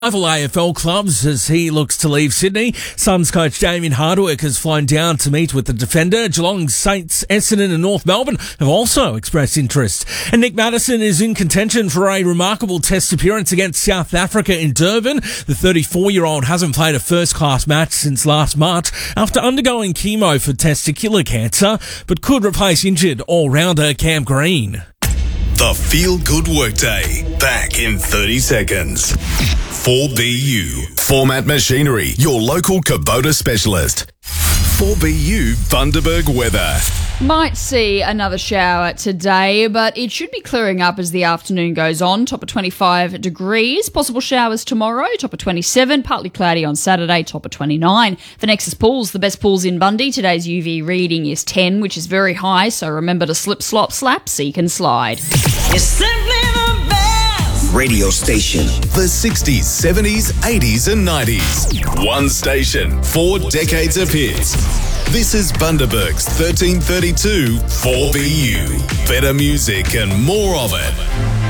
Rival AFL clubs as he looks to leave Sydney. Suns coach Damien Hardwick has flown down to meet with the defender. Geelong, Saints, Essendon and North Melbourne have also expressed interest. And Nick Maddison is in contention for a remarkable test appearance against South Africa in Durban. The 34-year-old hasn't played a first-class match since last March after undergoing chemo for testicular cancer, but could replace injured all-rounder Cam Green. The Feel Good Workday. Back in 30 seconds. 4BU. Format Machinery, your local Kubota specialist. 4BU Bundaberg weather. Might see another shower today, but it should be clearing up as the afternoon goes on. Top of 25 degrees. Possible showers tomorrow. Top of 27. Partly cloudy on Saturday. Top of 29. For Nexus Pools, the best pools in Bundy. Today's UV reading is 10, which is very high. So remember to slip, slop, slap, seek and slide. It's simply the best Radio station. The 60s, 70s, 80s and 90s. One station. 4 decades of hits. This is Bundaberg's 1332 4BU. Better music and more of it.